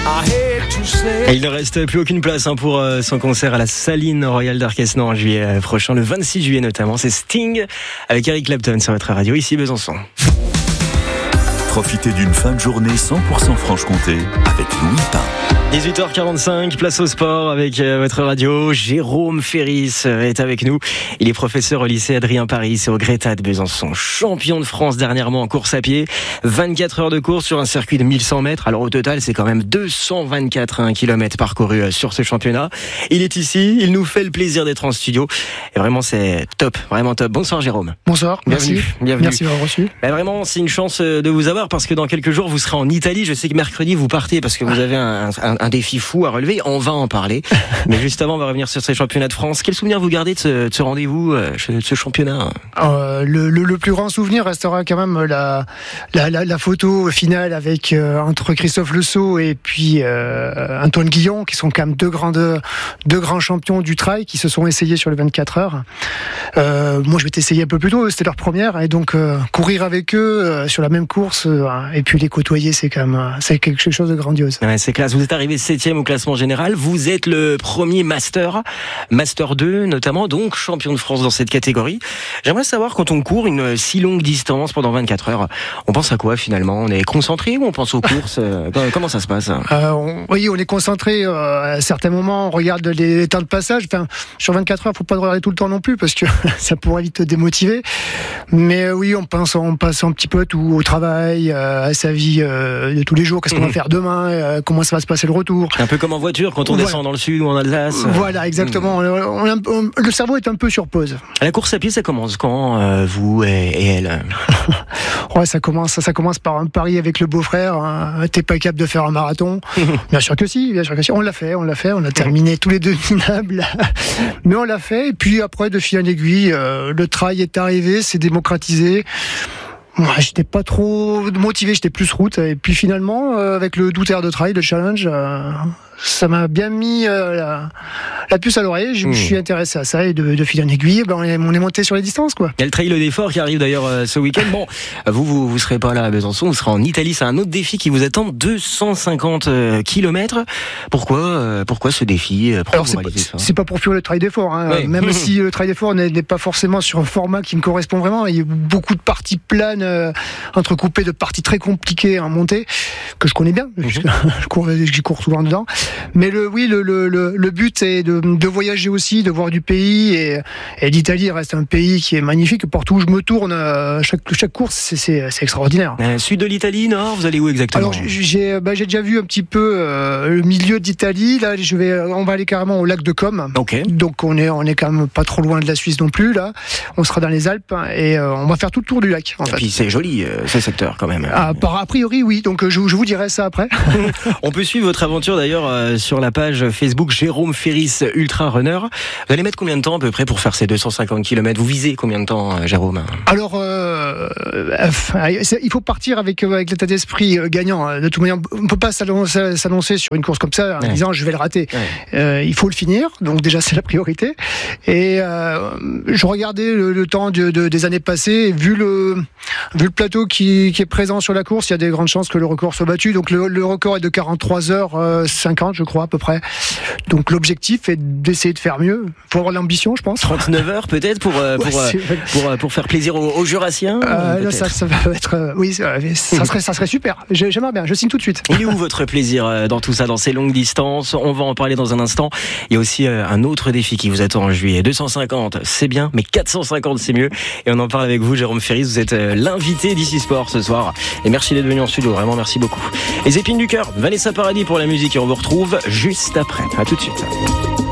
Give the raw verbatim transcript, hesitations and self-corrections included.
Et il ne reste plus aucune place hein, pour euh, son concert à la Saline Royal d'Arquesnan en juillet euh, prochain, le vingt-six juillet notamment. C'est Sting avec Eric Clapton sur votre radio, ici Besançon. Profitez d'une fin de journée cent pour cent Franche-Comté avec Louis Pain. dix-huit heures quarante-cinq, place au sport avec euh, votre radio. Jérôme Ferris euh, est avec nous. Il est professeur au lycée Adrien Paris et au Greta de Besançon. Champion de France dernièrement en course à pied. vingt-quatre heures de course sur un circuit de mille cent mètres. Alors au total, c'est quand même deux cent vingt-quatre hein, kilomètres parcourus euh, sur ce championnat. Il est ici, il nous fait le plaisir d'être en studio. Et vraiment, c'est top, vraiment top. Bonsoir Jérôme. Bonsoir, Bienvenue. merci. Bienvenue. Merci d'avoir reçu. Ben vraiment, c'est une chance de vous avoir parce que dans quelques jours, vous serez en Italie. Je sais que mercredi, vous partez parce que vous avez un, un, un défi fou à relever. On va en parler. Mais juste avant, on va revenir sur ces championnats de France. Quel souvenir vous gardez de ce, de ce rendez-vous, de ce championnat? euh, le, le, le plus grand souvenir restera quand même la, la, la, la photo finale avec euh, entre Christophe Le Sceau et puis euh, Antoine Guillon, qui sont quand même deux grands, deux, deux grands champions du trail qui se sont essayés sur les vingt-quatre heures. Euh, moi, je m'étais essayé un peu plus tôt. C'était leur première. Et donc, euh, courir avec eux euh, sur la même course euh, et puis les côtoyer, c'est quand même c'est quelque chose de grandiose. Ouais, c'est classe. Vous êtes arrivé septième au classement général. Vous êtes le premier master, master deux notamment, donc champion de France dans cette catégorie. J'aimerais savoir, quand on court une si longue distance pendant vingt-quatre heures, on pense à quoi finalement? On est concentré ou on pense aux courses? Comment ça se passe? euh, on, Oui, on est concentré. Euh, à certains moments, on regarde les temps de passage. Enfin, sur vingt-quatre heures, il ne faut pas regarder tout le temps non plus parce que ça pourrait vite te démotiver. Mais euh, oui, on pense, on passe un petit peu tout au travail, euh, à sa vie euh, de tous les jours. Qu'est-ce qu'on va faire demain? euh, Comment ça va se passer le retour? Un peu comme en voiture quand on voilà. descend dans le sud ou en Alsace. Voilà, exactement. Mmh. On, on, on, le cerveau est un peu sur pause. La course à pied, ça commence quand, euh, vous et, et elle? Ouais, ça commence, ça, ça commence par un pari avec le beau-frère. Hein. T'es pas capable de faire un marathon? Bien sûr que si, bien sûr que si. On l'a fait, on l'a fait. On a terminé tous les deux minables. Mais on l'a fait. Et puis après, de fil en aiguille, euh, le trail est arrivé, c'est démocratisé. Moi, j'étais pas trop motivé, j'étais plus route. Et puis finalement, euh, avec le douze heures de trail, le challenge, euh, ça m'a bien mis euh, la, la puce à l'oreille. Je me mmh. suis intéressé à ça et de, de fil en aiguille, ben on, est, on est monté sur les distances, quoi. Il y a le Trail d'Effort qui arrive d'ailleurs euh, ce week-end. Bon, vous, vous, vous serez pas là à Besançon, vous serez en Italie. C'est un autre défi qui vous attend, deux cent cinquante kilomètres. Pourquoi, euh, pourquoi ce défi? Pourquoi Alors, c'est pas, c'est pas pour fuir le Trail d'Effort, hein. Oui. Même si le Trail d'Effort n'est, n'est pas forcément sur un format qui me correspond vraiment. Il y a beaucoup de parties planes, euh, entrecoupées de parties très compliquées à monter, que je connais bien, mmh. puisque je cours, j'y cours souvent dedans. Mais le, oui, le, le, le but est de, de voyager aussi, de voir du pays. Et, et l'Italie reste un pays qui est magnifique. Partout où je me tourne, chaque, chaque course, c'est, c'est, c'est extraordinaire. Euh, sud de l'Italie, nord, vous allez où exactement? Alors, j'ai, bah, j'ai déjà vu un petit peu euh, le milieu d'Italie. Là, je vais, on va aller carrément au lac de Com. Okay. Donc, on est, on est quand même pas trop loin de la Suisse non plus. Là, on sera dans les Alpes et euh, on va faire tout le tour du lac. En et fait. puis, c'est joli, euh, ce secteur quand même. Ah, par, a priori, oui. Donc, je, je vous dirai ça après. On peut suivre votre aventure d'ailleurs euh, sur la page Facebook Jérôme Ferris Ultra Runner. Vous allez mettre combien de temps à peu près pour faire ces deux cent cinquante kilomètres? Vous visez combien de temps, Jérôme? Alors, euh, il faut partir avec, avec l'état d'esprit gagnant. De toute manière, on ne peut pas s'annoncer sur une course comme ça en ouais. disant je vais le rater. Ouais. Euh, il faut le finir, donc déjà c'est la priorité. Et euh, je regardais le, le temps de, de, des années passées, vu le, vu le plateau qui, qui est présent sur la course, il y a des grandes chances que le record soit battu. Donc le, le record est de quarante-trois heures cinquante, je crois, à peu près. Donc l'objectif est d'essayer de faire mieux. Il faut avoir l'ambition, je pense. trente-neuf heures peut-être pour, euh, pour, ouais, euh, pour, pour, pour faire plaisir aux, aux Jurassiens euh, là, ça, ça va être... Euh, oui, ça, ça, serait, ça serait super. J'aimerais bien, je signe tout de suite. Il est où votre plaisir dans tout ça, dans ces longues distances? On va en parler dans un instant. Il y a aussi euh, un autre défi qui vous attend en juillet. deux cent cinquante, c'est bien, mais quatre cent cinquante, c'est mieux. Et on en parle avec vous, Jérôme Ferris. Vous êtes euh, l'invité d'Ici Sport ce soir. Et merci d'être venu en studio, vraiment merci beaucoup. Les épines du cœur, Vanessa Paradis pour la musique et on vous retrouve juste après. À tout de suite.